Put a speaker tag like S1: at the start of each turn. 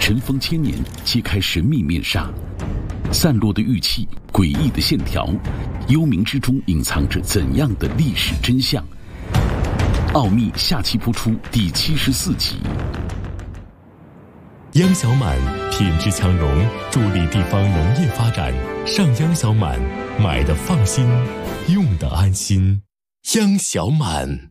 S1: 尘封千年揭开神秘面纱，散落的玉器，诡异的线条，幽冥之中隐藏着怎样的历史真相？奥秘下期播出第74集。
S2: 央小满品质强融，助力地方农业发展。上央小满，买的放心，用的安心。央小满。